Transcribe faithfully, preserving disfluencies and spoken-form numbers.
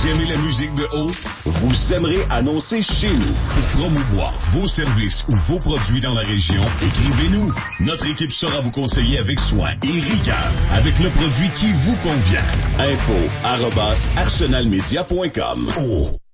Vous aimez la musique de haut? Vous aimerez annoncer chez nous. Pour promouvoir vos services ou vos produits dans la région, écrivez-nous. Notre équipe saura vous conseiller avec soin et rigueur avec le produit qui vous convient. Info arobase arsenal media point com. Oh.